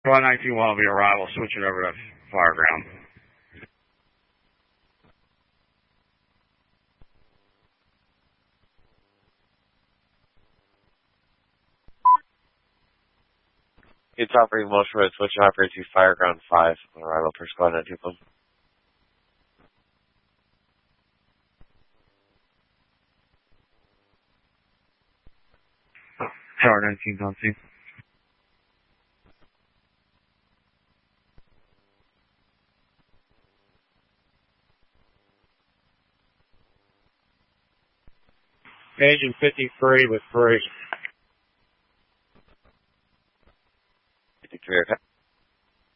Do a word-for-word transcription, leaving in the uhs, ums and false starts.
one nineteen one will be arrival, switching over to fire ground. It's operating Welsh Road, switching operator to fire ground five on arrival per squad nine two one. Tower nineteen on scene. Engine fifty-three with three.